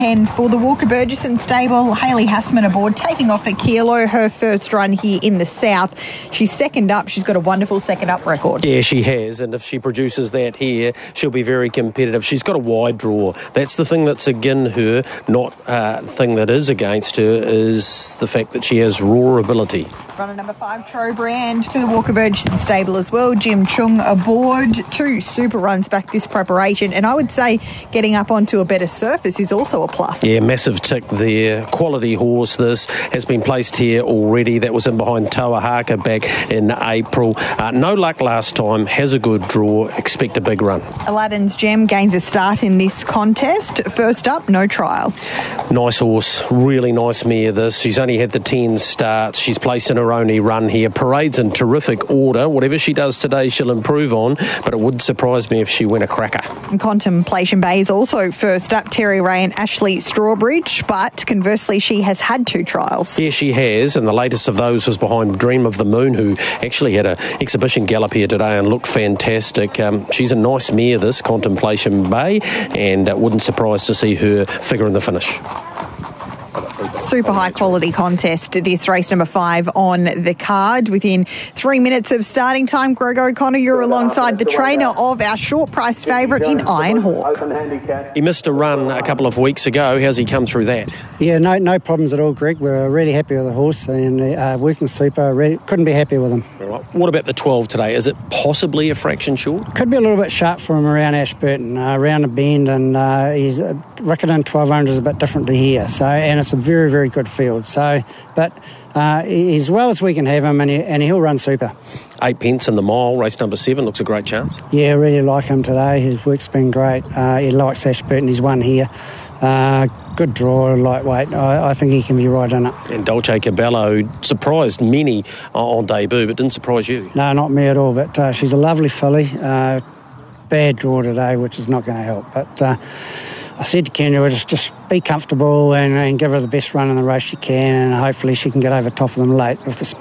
And for the Walker Burgesson stable, Hayley Hassman aboard, taking off a kilo, her first run here in the South. She's second up. She's got a wonderful second up record. Yeah, she has, and if she produces that here, she'll be very competitive. She's got a wide draw. That's the thing that's against her, not the thing that is against her, is the fact that she has raw ability. Runner number 5, Tro Brand for the Walker Burgesson stable as well. Jim Chung aboard. 2 super runs back this preparation, and I would say getting up onto a better surface is also a plus. Yeah, massive tick there. Quality horse this. Has been placed here already. That was in behind Tauahaka back in April. No luck last time. Has a good draw. Expect a big run. Aladdin's Gem gains a start in this contest. First up, no trial. Nice horse. Really nice mare this. She's only had the 10 starts. She's placed in her only run here. Parade's in terrific order. Whatever she does today, she'll improve on, but it would surprise me if she went a cracker. And Contemplation Bay is also first up. Terry Ray and Ashley Strawbridge, but conversely, she has had 2 trials. Yeah, she has, and the latest of those was behind Dream of the Moon, who actually had an exhibition gallop here today and looked fantastic. She's a nice mare, this Contemplation Bay, and it wouldn't surprise to see her figure in the finish. Super high quality contest, this race number 5 on the card. Within 3 minutes of starting time, Greg O'Connor, you're alongside the trainer of our short priced favourite in Iron Hawk. He missed a run a couple of weeks ago. How's he come through that? Yeah, no problems at all, Greg. We're really happy with the horse and working super. Couldn't be happier with him. Right. What about the 12 today? Is it possibly a fraction short? Could be a little bit sharp for him around Ashburton, around a bend, and he's Riccarton 1200 is a bit different to here. So, and it's a very, very good field. So, but as well as we can have him, and he'll run super. 8 pence in the mile, race number 7, looks a great chance. Yeah, I really like him today. His work's been great. He likes Ashburton. He's won here. Good draw, lightweight. I think he can be right in it. And Dolce Cabello surprised many on debut, but didn't surprise you. No, not me at all. But she's a lovely filly. Bad draw today, which is not going to help. But I said to Kenya, just be comfortable and give her the best run in the race she can, and hopefully she can get over top of them late with the